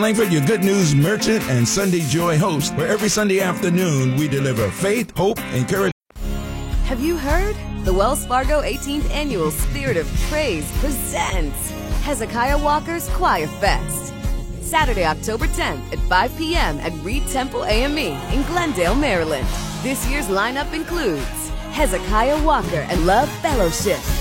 Langford, your good news merchant and Sunday Joy host, where every Sunday afternoon we deliver faith, hope, encouragement. Have you heard? The Wells Fargo 18th Annual Spirit of Praise presents Hezekiah Walker's Choir Fest. Saturday, October 10th at 5 p.m. at Reed Temple AME in Glendale, Maryland. This year's lineup includes Hezekiah Walker and Love Fellowship,